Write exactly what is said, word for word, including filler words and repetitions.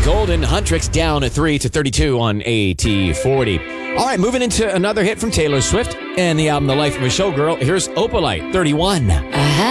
Golden Huntrix down at three to thirty-two on A T forty. All right, moving into another hit from Taylor Swift and the album The Life of a Showgirl. Here's Opalite, thirty-one. I